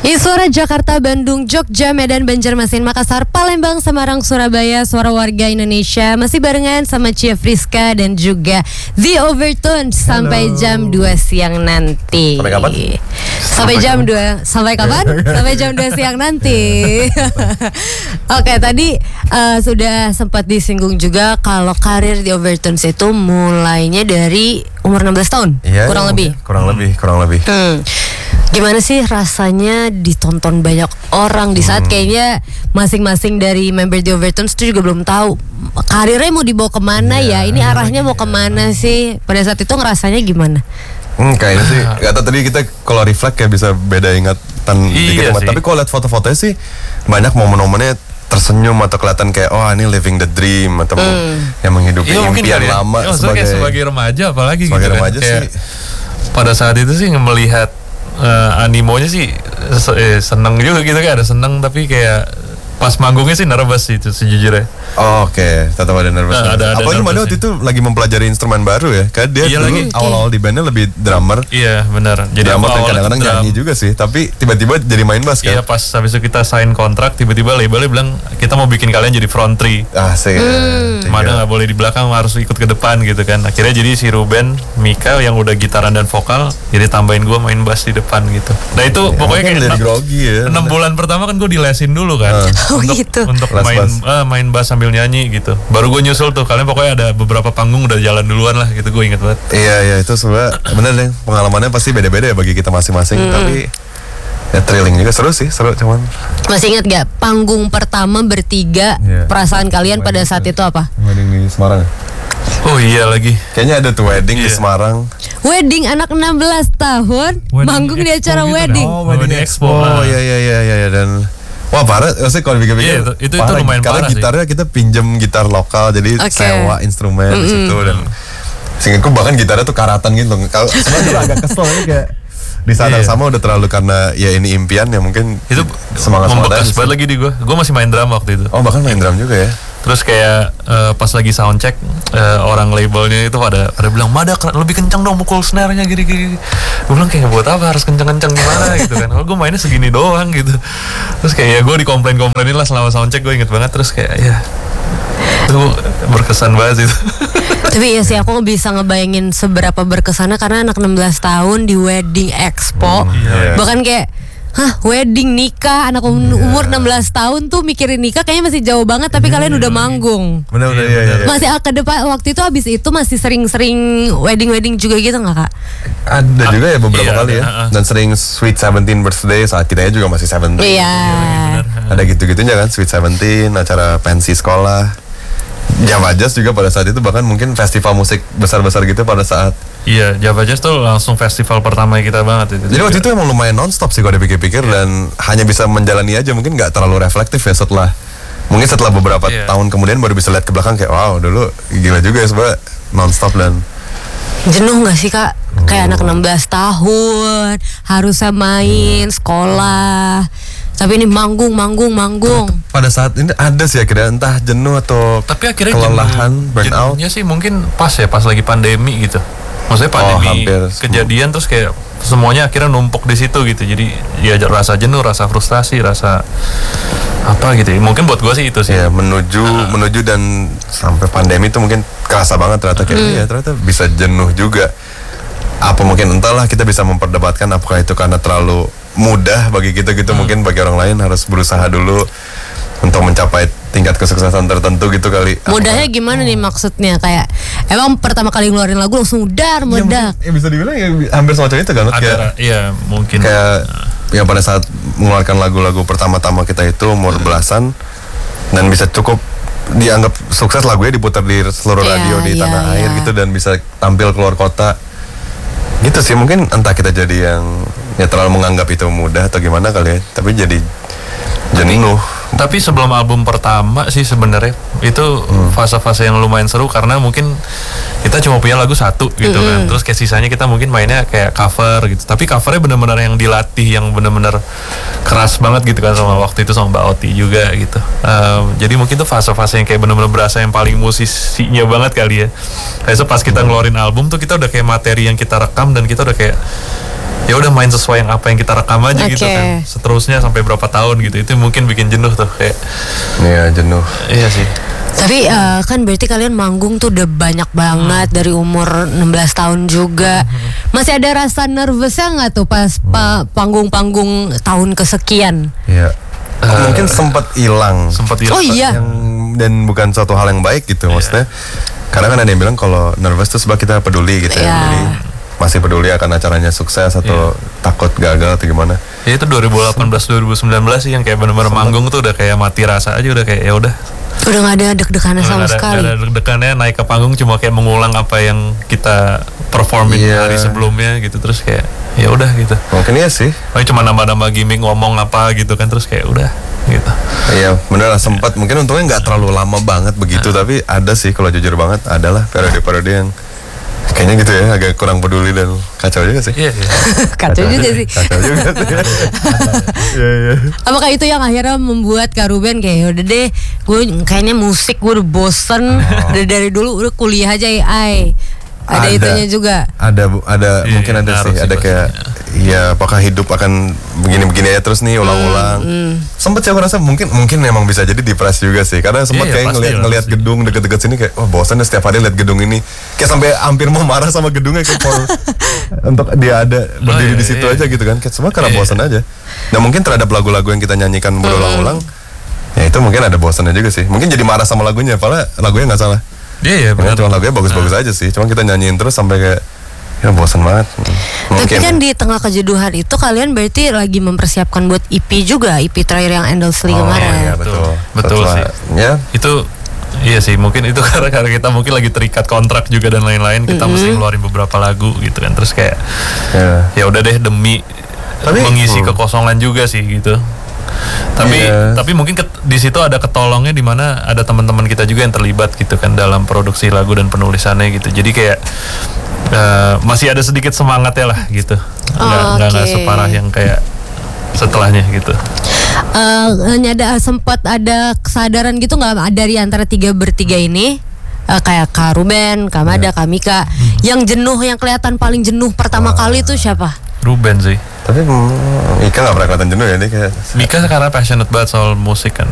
Suara Jakarta, Bandung, Jogja, Medan, Banjarmasin, Makassar, Palembang, Semarang, Surabaya, suara warga Indonesia. Masih barengan sama Cia Friska dan juga The Overtones sampai jam 2 siang nanti. Sampai kapan? Sampai jam 2. Sampai kapan? Sampai jam 2 siang nanti. Oke, tadi sudah sempat disinggung juga kalau karir The Overtones itu mulainya dari umur 16 tahun. Iya, kurang lebih. Kurang lebih. Gimana sih rasanya ditonton banyak orang di saat kayaknya masing-masing dari member The Overtones itu juga belum tahu karirnya mau dibawa kemana ya, ini arahnya mau kemana sih. Pada saat itu ngerasanya gimana? Kayaknya sih gak tau, tadi kita kalau reflect kayak bisa beda ingatan dikit. Tapi kalau lihat foto-fotonya sih banyak momen-momennya tersenyum atau kelihatan kayak ini living the dream atau yang menghidupi impian lama sebagai remaja, apalagi sebagai gitu remaja kan. sih. Pada saat itu sih melihat animonya sih seneng juga gitu, kayak ada seneng tapi kayak pas manggungnya sih nervous sih itu sejujurnya. Oke, tetap ada nervous. Apalagi Mada waktu itu lagi mempelajari instrumen baru ya. Kayak dia dulu awal-awal di bandnya lebih drummer. Iya benar. Jadi drummer dan kadang-kadang nyanyi juga sih. Tapi tiba-tiba jadi main bass kan. Iya, pas habis itu kita sign kontrak, tiba-tiba labelnya bilang kita mau bikin kalian jadi front three. Asik. Mada nggak boleh di belakang, harus ikut ke depan gitu kan. Akhirnya jadi si Ruben, Mika yang udah gitaran dan vokal, jadi tambahin gue main bass di depan gitu. Nah itu pokoknya kayak dari grogi ya. 6 bulan pertama kan gue dilesin dulu kan. Untuk main bass sambil nyanyi gitu. Baru gue nyusul tuh, kalian pokoknya ada beberapa panggung udah jalan duluan lah gitu, gue inget banget. Iya itu sebenarnya bener deh, pengalamannya pasti beda-beda ya bagi kita masing-masing. Tapi ya thrilling juga, seru cuman. Masih ingat gak panggung pertama bertiga, perasaan kalian pada saat itu apa? Wedding di Semarang. Oh iya lagi. Kayaknya ada tuh wedding di Semarang. Wedding anak 16 tahun, manggung di acara wedding. Wedding Expo. Oh iya dan wah parah, maksudnya kalau pikir-pikir itu lumayan karena parah gitarnya sih. Kita pinjem gitar lokal, jadi sewa instrumen di situ dan seingatku bahkan gitarnya tuh karatan gitu. Kalau sebenarnya agak kesel ini kayak di saat yang sama udah terlalu, karena ya ini impian ya mungkin itu semangat membekas banget lagi di gue masih main drum waktu itu. Oh bahkan main drum juga ya. Terus kayak pas lagi soundcheck orang labelnya itu pada bilang, Mada lebih kencang dong mukul snare-nya gini. Gue bilang kayak buat apa harus kencang-kencang gimana gitu kan. Kalau gue mainnya segini doang gitu. Terus kayak ya gue dikomplain-komplainin lah selama soundcheck, gue inget banget. Terus kayak ya itu berkesan banget itu. Tapi ya sih aku bisa ngebayangin seberapa berkesannya karena anak 16 tahun di Wedding Expo. Bahkan kayak wedding, nikah, anak umur 16 tahun tuh mikirin nikah kayaknya masih jauh banget, tapi kalian udah manggung. Benar-benar iya. Masih ke depan waktu itu, abis itu masih sering-sering wedding juga gitu nggak kak? Ada juga ya beberapa kali ya. Dan sering Sweet 17 birthday saat kita juga masih 17. Iya. Ada gitu-gitunya kan, Sweet 17, acara pensi sekolah. Java Jazz juga pada saat itu, bahkan mungkin festival musik besar-besar gitu pada saat. Iya, Java Jazz tuh langsung festival pertama kita banget itu. Jadi waktu itu emang lumayan non-stop sih kalau dipikir-pikir, dan hanya bisa menjalani aja, mungkin nggak terlalu reflektif ya setelah beberapa tahun kemudian baru bisa lihat ke belakang kayak wow dulu gila juga ya sebenarnya non-stop. Dan jenuh nggak sih kak? Kayak anak 16 tahun harusnya main sekolah, tapi ini manggung. Pada saat ini ada sih akhirnya entah jenuh atau tapi akhirnya kelelahan, burnout. Jenuhnya sih mungkin pas lagi pandemi gitu. Maksudnya pandemi kejadian terus kayak semuanya akhirnya numpuk di situ gitu. Jadi ya rasa jenuh, rasa frustasi, rasa apa gitu. Mungkin buat gue sih itu sih. Ya menuju dan sampai pandemi itu mungkin kerasa banget ternyata kayak ternyata bisa jenuh juga. Apa mungkin entahlah, kita bisa memperdebatkan apakah itu karena terlalu mudah bagi kita gitu. Mungkin bagi orang lain harus berusaha dulu untuk mencapai tingkat kesuksesan tertentu gitu kali. Mudahnya gimana nih maksudnya? Kayak emang pertama kali ngeluarin lagu langsung meledak. Ya bisa dibilang ya hampir semacam itu kan. Iya mungkin. Kayak ya pada saat mengeluarkan lagu-lagu pertama-tama kita itu umur belasan, dan bisa cukup dianggap sukses, lagunya diputar di seluruh radio di tanah air gitu, dan bisa tampil keluar kota. Gitu sih, mungkin entah kita jadi yang ya terlalu menganggap itu mudah atau gimana kali ya, tapi jadi jenuh. Tapi sebelum album pertama sih sebenarnya itu fase-fase yang lumayan seru, karena mungkin kita cuma punya lagu satu gitu kan. Terus kayak sisanya kita mungkin mainnya kayak cover gitu. Tapi covernya benar-benar yang dilatih, yang benar-benar keras banget gitu kan, sama waktu itu sama Mbak Oti juga gitu. Jadi mungkin tuh fase-fase yang kayak benar-benar berasa yang paling musisinya banget kali ya. Kayak pas kita ngeluarin album tuh kita udah kayak materi yang kita rekam, dan kita udah kayak ya udah main sesuai yang apa yang kita rekam aja gitu kan, seterusnya sampai berapa tahun gitu. Itu mungkin bikin jenuh tuh kayak. Iya, jenuh. Iya sih. Tapi kan berarti kalian manggung tuh udah banyak banget dari umur 16 tahun juga. Masih ada rasa nervousnya nggak tuh pas panggung-panggung tahun kesekian? Iya. Mungkin sempat hilang. Oh iya. Dan bukan suatu hal yang baik gitu maksudnya. Karena kan ada yang bilang kalau nervous tuh sebab kita peduli gitu ya. Jadi masih peduli akan acaranya sukses atau takut gagal atau gimana. Ya itu 2018-2019 sih yang kayak bener-bener manggung tuh udah kayak mati rasa aja, udah kayak ya udah. Udah gak ada deg-degannya sama sekali. Gak ada deg-degannya, naik ke panggung cuma kayak mengulang apa yang kita performin hari sebelumnya gitu, terus kayak ya udah gitu. Mungkin iya sih. Cuma nambah-nambah gimmick ngomong apa gitu kan, terus kayak udah gitu. Iya bener lah, sempat mungkin untungnya nggak terlalu lama banget begitu, tapi ada sih kalau jujur banget adalah periode-periode yang kayaknya gitu ya, agak kurang peduli dan kacau juga sih. Iya. Kacau juga sih. Kacau juga sih. Iya. Apakah itu yang akhirnya membuat Kak Ruben kayak udah deh, gue kayaknya musik gue udah bosen, dari dulu udah kuliah aja ya, ada itunya juga. Ada mungkin ada sih, ada kayak ya apakah hidup akan begini-begini aja terus nih ulang-ulang. Sempet saya merasa mungkin memang bisa jadi depresi juga sih, karena sempat kayak ngelihat gedung deket-deket sini kayak wah bosan ya setiap hari lihat gedung ini, kayak sampai hampir mau marah sama gedungnya kayak untuk dia ada berdiri di situ aja gitu kan, kayak semua karena bosan aja. Nah mungkin terhadap lagu-lagu yang kita nyanyikan berulang-ulang, ya itu mungkin ada bosannya juga sih. Mungkin jadi marah sama lagunya, padahal lagunya nggak salah. Iya benar. Cuma lagunya bagus-bagus aja sih. Cuma kita nyanyiin terus sampai kayak ya bosan banget. Tapi kan di tengah kejenuhan itu kalian berarti lagi mempersiapkan buat EP juga, EP terakhir yang Endlessly kemarin. Iya betul sih. Ya. Itu iya sih, mungkin itu karena kita mungkin lagi terikat kontrak juga dan lain-lain, kita mesti ngeluarin beberapa lagu gitu kan, terus kayak ya udah deh demi mengisi kekosongan juga sih gitu. Tapi mungkin di situ ada ketolongnya, di mana ada teman-teman kita juga yang terlibat gitu kan dalam produksi lagu dan penulisannya gitu. Jadi kayak masih ada sedikit semangatnya lah gitu. Nggak separah yang kayak setelahnya gitu. Sempat ada kesadaran gitu nggak dari antara bertiga ini? Kayak Kak Ruben, Kak Mada, Kak Mika, yang jenuh, yang kelihatan paling jenuh pertama kali itu siapa? Ruben sih. Tapi Mika gak pernah kelihatan jenuh ya, dia kayak Mika karena passionate banget soal musik kan.